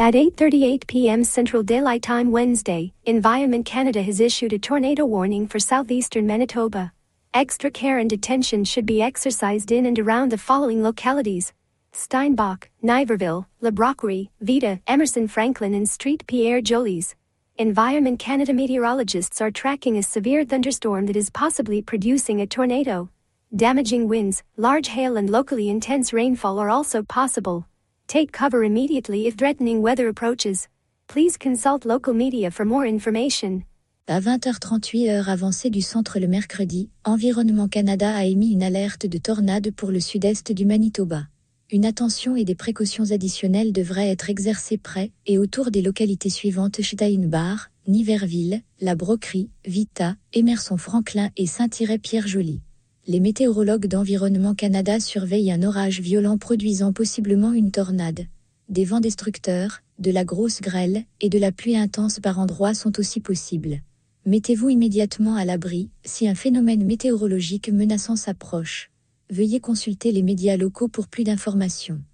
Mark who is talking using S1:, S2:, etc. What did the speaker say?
S1: At 8:38 p.m. Central Daylight Time Wednesday, Environment Canada has issued a tornado warning for southeastern Manitoba. Extra care and attention should be exercised in and around the following localities: Steinbach, Niverville, La Brocquerie, Vida, Emerson Franklin and Street Pierre Jolis. Environment Canada meteorologists are tracking a severe thunderstorm that is possibly producing a tornado. Damaging winds, large hail and locally intense rainfall are also possible. Take cover immediately if threatening weather approaches. Please consult local media for more information.
S2: À 20h38 heure avancée du centre le mercredi, Environnement Canada a émis une alerte de tornade pour le sud-est du Manitoba. Une attention et des précautions additionnelles devraient être exercées près et autour des localités suivantes: Steinbach, Niverville, La Brocquerie, Vita, Emerson Franklin et Saint-Pierre-Joly. Les météorologues d'Environnement Canada surveillent un orage violent produisant possiblement une tornade. Des vents destructeurs, de la grosse grêle et de la pluie intense par endroits sont aussi possibles. Mettez-vous immédiatement à l'abri si un phénomène météorologique menaçant s'approche. Veuillez consulter les médias locaux pour plus d'informations.